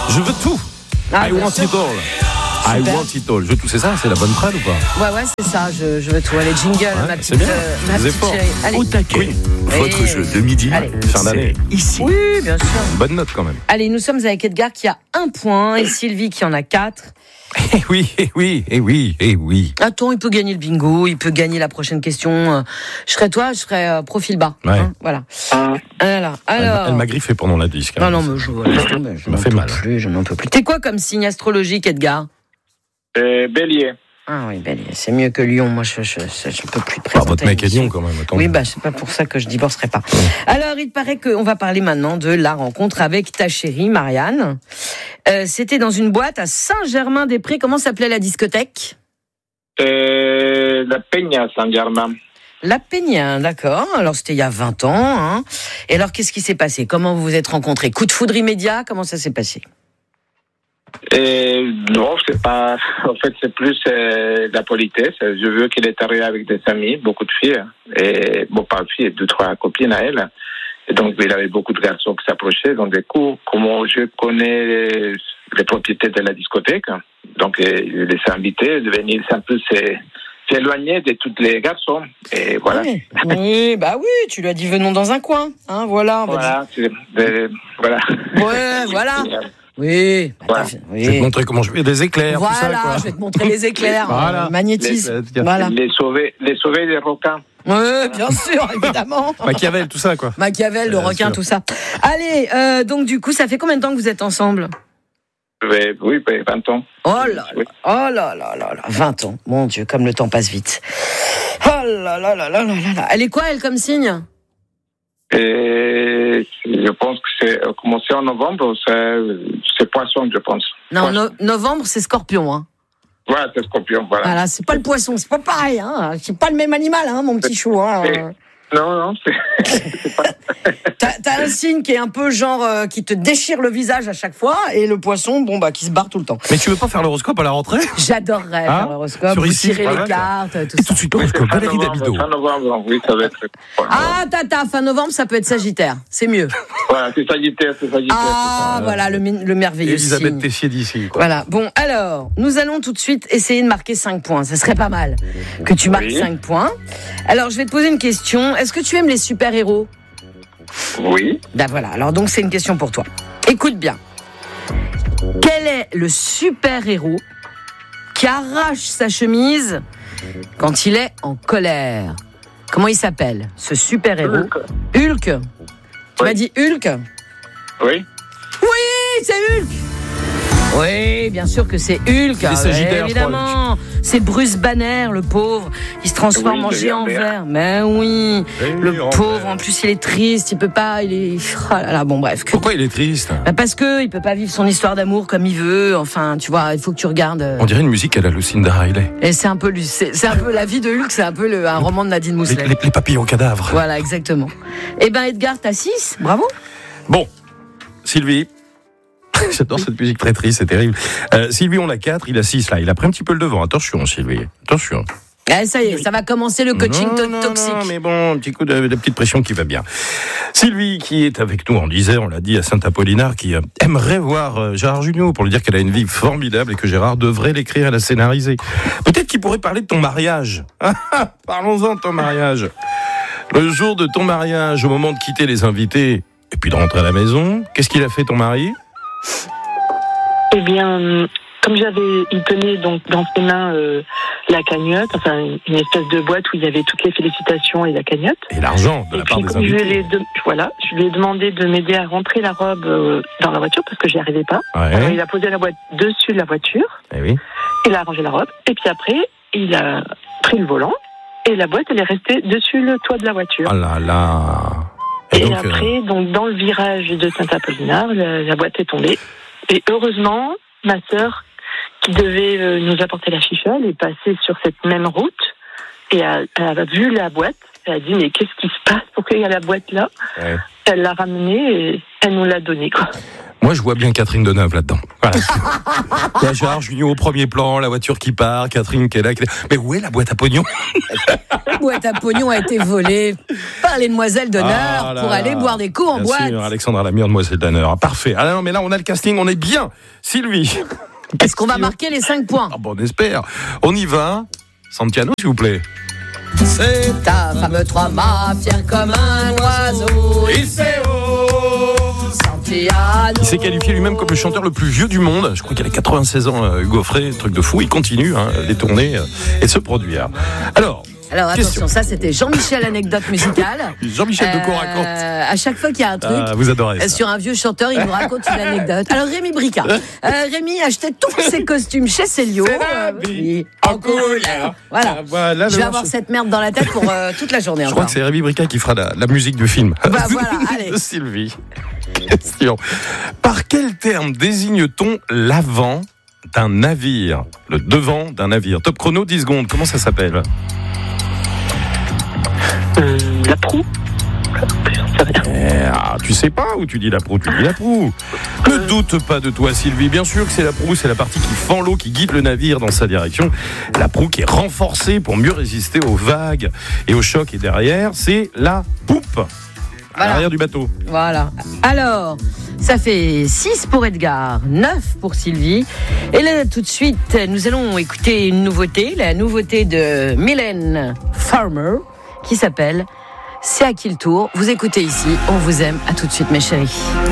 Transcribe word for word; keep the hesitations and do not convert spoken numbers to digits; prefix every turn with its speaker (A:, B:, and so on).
A: Je veux tout.
B: Ah,
A: I
B: bien
A: want
B: sûr.
A: it all. I
B: Super.
A: want it all. Je veux tout, c'est ça, c'est la bonne prenne ou pas?
B: Ouais, ouais, c'est ça, je, je veux tout. Allez, jingle,
A: Ouais,
B: ma
A: c'est
B: petite,
A: bien.
B: euh, ma
A: Vous êtes
B: petite
A: fort.
B: chérie. Allez.
C: Au taquet.
A: Oui.
C: Votre
B: Oui.
C: jeu de midi,
B: Allez.
A: Fin d'année.
C: c'est ici.
B: Oui, bien sûr.
A: Bonne note quand même.
B: Allez, nous sommes avec Edgar qui a un point et Sylvie qui en a quatre.
A: Eh oui, eh oui, eh oui, eh oui.
B: Attends, il peut gagner le bingo, il peut gagner la prochaine question. Euh, Je serais toi, je serais euh, profil bas.
A: Ouais.
B: Hein, voilà. Voilà.
A: Elle,
B: Alors.
A: elle m'a griffé pendant la disque.
B: Non, non, mais je, laisse tomber, je
A: Ça m'a
B: n'en
A: fait
B: peux
A: mal.
B: plus, je n'en peux plus. T'es quoi comme signe astrologique, Edgar?
D: Euh, Bélier.
B: Ah oui, Bélier, c'est mieux que Lion. Moi, je, je, je, je peux plus te
A: Bah,
B: présenter.
A: votre mec est
B: l'émission.
A: Lyon quand même. Attends.
B: Oui, bah, c'est pas pour ça que je divorcerai pas. Alors, il paraît qu'on va parler maintenant de la rencontre avec ta chérie, Marianne. Euh, c'était dans une boîte à Saint-Germain-des-Prés. Comment s'appelait la discothèque?
D: Euh, la Peña Saint-Germain.
B: La Peña, d'accord. Alors, c'était il y a vingt ans. Hein. Et alors, qu'est-ce qui s'est passé? Comment vous vous êtes rencontrés? Coup de foudre immédiat? Comment ça s'est passé?
D: Et non, c'est pas. En fait, c'est plus euh, la politesse. Je veux qu'elle est arrivée avec des amis, beaucoup de filles, et bon, pas de filles, deux trois copines à elle. Et donc, il y avait beaucoup de garçons qui s'approchaient. Donc, du coup, comment je connais les, les propriétaires de la discothèque, donc euh, je les ai invités de venir un peu se- s'éloigner de tous les garçons. Et voilà.
B: Oui, oui, bah oui, tu lui as dit venons dans un coin. Hein, voilà. On va
D: Voilà, c'est, de- voilà.
B: dire- Ouais, voilà. Oui, bah,
D: Voilà.
B: t'as fait-
A: Je vais te
B: oui.
A: montrer comment je fais des éclairs, tout ça,
B: Voilà,
A: quoi.
B: je vais te montrer les éclairs,
A: Voilà.
B: euh, magnétisme.
A: Les-
B: Voilà.
D: Les sauver, les sauver des requins.
B: Oui, bien sûr, évidemment.
A: Machiavel, tout ça, quoi.
B: Machiavel, le
A: Bien
B: requin,
A: sûr.
B: tout ça. Allez, euh, donc du coup, ça fait combien de temps que vous êtes ensemble?
D: Oui, oui, vingt ans.
B: Oh là là, oh là là là là, vingt ans. Mon Dieu, comme le temps passe vite. Oh là là là là là là là. Elle est quoi, elle, comme signe?
D: Et je pense que c'est commencé en novembre, c'est, c'est poisson, je pense.
B: Non,
D: Poisson.
B: no- novembre, c'est scorpion, hein.
D: Voilà, c'est scorpion, voilà.
B: Voilà, c'est pas le poisson, c'est pas pareil, hein. C'est pas le même animal, hein, mon petit chou, hein.
D: Et- Non, non, c'est, c'est pas.
B: T'as, t'as un signe qui est un peu genre euh, qui te déchire le visage à chaque fois, et le poisson, bon bah qui se barre tout le temps.
A: Mais tu veux pas faire l'horoscope à la rentrée?
B: J'adorerais
A: Hein
B: faire l'horoscope,
A: Sur
B: vous
A: ici,
B: tirer
A: voilà,
B: les cartes, tout
A: Et tout
B: ça.
A: de suite,
D: Oui,
A: l'horoscope,
D: c'est fin
A: Valérie
D: novembre,
A: Dabido.
D: fin novembre, oui, ça va être. Voilà,
B: Ah, tata, fin novembre, ça peut être Sagittaire, c'est mieux.
D: voilà c'est Sagittaire, c'est Sagittaire.
B: Ah,
D: c'est ça.
B: voilà, le, mi- le merveilleux
A: Elisabeth
B: signe.
A: Tessier d'ici, quoi.
B: Voilà, bon, alors, nous allons tout de suite essayer de marquer cinq points. Ça serait pas mal que tu marques
D: Oui.
B: cinq points. Alors, je vais te poser une question. Est-ce que tu aimes les super-héros?
D: Oui.
B: Ben voilà, alors donc c'est une question pour toi. Écoute bien. Quel est le super-héros qui arrache sa chemise quand il est en colère? Comment il s'appelle, ce super-héros?
D: Hulk.
B: Hulk. Tu
D: Oui.
B: m'as dit Hulk?
D: Oui.
B: Oui, c'est Hulk. Oui, bien sûr que c'est Hulk.
A: est Sagittaire, je
B: évidemment. C'est Bruce Banner, le pauvre. Il se transforme
D: Oui,
B: en
D: le
B: géant
D: vert.
B: vert. Mais oui,
A: Eh oui,
B: le
A: en
B: pauvre.
A: vert.
B: En plus, il est triste. Il peut pas. Il est. Oh là là, bon bref. Que-
A: Pourquoi il est triste?
B: Bah, parce que il peut pas vivre son histoire d'amour comme il veut. Enfin, tu vois, il faut que tu regardes. euh,
A: On dirait une musique à la Lucinda Riley.
B: Et c'est un peu lui. C'est c'est un peu la vie de Hulk. C'est un peu le, un roman de Nadine
A: Les,
B: Mousselet.
A: les- les papillons cadavres.
B: Voilà, exactement. Eh ben, Edgar, t'as six. Bravo.
A: Bon, Sylvie. J'adore cette musique très triste, c'est terrible. Euh, Sylvie, on a quatre, il a six là. Il a pris un petit peu le devant. Attention, Sylvie. Attention.
B: Eh, ça y est, ça va commencer le coaching
A: Non,
B: to-
A: non,
B: toxique.
A: non, mais bon, un petit coup de, de petite pression qui va bien. Sylvie, qui est avec nous en Isère, on l'a dit, à Saint-Apollinaire, qui euh, aimerait voir euh, Gérard Jugnot pour lui dire qu'elle a une vie formidable et que Gérard devrait l'écrire et la scénariser. Peut-être qu'il pourrait parler de ton mariage. Parlons-en de ton mariage. Le jour de ton mariage, au moment de quitter les invités et puis de rentrer à la maison, qu'est-ce qu'il a fait ton mari?
E: Eh bien, euh, comme j'avais, il tenait donc dans ses mains euh, la cagnotte, enfin une espèce de boîte où il y avait toutes les félicitations et la cagnotte.
A: Et l'argent de
E: Et
A: la part
E: puis
A: des
E: comme je
A: invités.
E: lui ai de- voilà, je lui ai demandé de m'aider à rentrer la robe euh, dans la voiture parce que j'y arrivais pas. Alors
A: Ouais,
E: il a posé la boîte dessus de la voiture,
A: eh oui.
E: il a rangé la robe et puis après il a pris le volant et la boîte elle est restée dessus le toit de la voiture.
A: Oh là là.
E: Et,
A: donc, euh,
E: après, donc dans le virage de Saint-Apollinaire, la, la boîte est tombée. Et heureusement, ma sœur, qui devait euh, nous apporter la fichole, est passée sur cette même route et a, elle a vu la boîte. Elle a dit mais qu'est-ce qui se passe? Pourquoi il y a la boîte là?
A: ouais.
E: Elle l'a ramenée et elle nous l'a donnée quoi.
A: Moi, je vois bien Catherine Deneuve là-dedans. Voilà. Il y a Gérard Jugnot au premier plan, la voiture qui part, Catherine qui est là. Qui est là. Mais où est la boîte à pognon ?
B: La boîte à pognon a été volée par les demoiselles d'honneur
A: ah là
B: pour aller
A: là.
B: boire des coups en
A: Bien
B: boîte.
A: sûr, Alexandra Lamure, demoiselle d'honneur. Parfait. Ah non, mais là, on a le casting, on est bien. Sylvie.
B: Est-ce qu'on va marquer les cinq points ?
A: Ah bon, on espère. On y va. Santiano, s'il vous plaît.
B: C'est ta femme trois mâts, fier comme un oiseau. Il sait Santiano.
A: Il s'est qualifié lui-même comme le chanteur le plus vieux du monde. Je crois qu'il a quatre-vingt-seize ans, euh, Hugo Frey, truc de fou. Il continue hein, les tournées euh, et se produire. Alors,
B: Alors
A: question.
B: attention, ça c'était Jean-Michel anecdote musicale.
A: Jean-Michel Decaux raconte.
B: Euh, à chaque fois qu'il y a un truc,
A: Ah, vous adorez ça.
B: sur un vieux chanteur, il nous raconte une anecdote. Alors Rémi Bricard. Euh, Rémi achetait tous ses costumes chez Célio.
A: C'est la
B: Euh,
A: vie
B: oui.
A: en couleur.
B: Voilà.
A: Ah, voilà
B: Je
A: le
B: vais avoir
A: morceau.
B: cette merde dans la tête pour euh, toute la journée
A: Je
B: encore.
A: crois que c'est Rémi Bricard qui fera la, la musique du film.
B: Bah voilà, allez.
A: De Sylvie. Question. Par quel terme désigne-t-on l'avant d'un navire ? Le devant d'un navire. Top chrono, dix secondes. Comment ça s'appelle ?
E: Euh, la proue.
A: Eh, ah, tu sais pas où tu dis la proue, tu dis la proue. Ne doute pas de toi, Sylvie. Bien sûr que c'est la proue, c'est la partie qui fend l'eau, qui guide le navire dans sa direction. La proue qui est renforcée pour mieux résister aux vagues et aux chocs. Et derrière, c'est la poupe à
B: Voilà.
A: l'arrière du bateau.
B: Voilà. Alors, ça fait six pour Edgar, neuf pour Sylvie. Et là, tout de suite, nous allons écouter une nouveauté, la nouveauté de Mylène Farmer, qui s'appelle « C'est à qui le tour ?» Vous écoutez ici, on vous aime. À tout de suite, mes chéris.